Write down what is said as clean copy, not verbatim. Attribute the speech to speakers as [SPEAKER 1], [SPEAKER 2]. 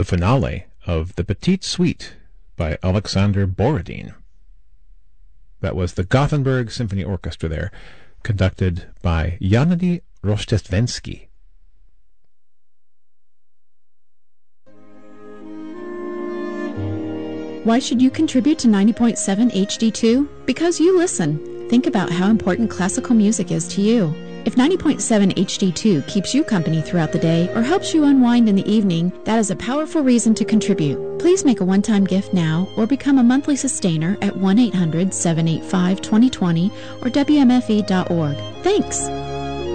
[SPEAKER 1] the finale of the Petite Suite by Alexander Borodin. That was the Gothenburg Symphony Orchestra there, conducted by Yanni Rostestvensky.
[SPEAKER 2] Why should you contribute to 90.7 HD2? Because you listen. Think about how important classical music is to you. If 90.7 HD2 keeps you company throughout the day or helps you unwind in the evening, that is a powerful reason to contribute. Please make a one-time gift now or become a monthly sustainer at 1-800-785-2020 or WMFE.org. Thanks!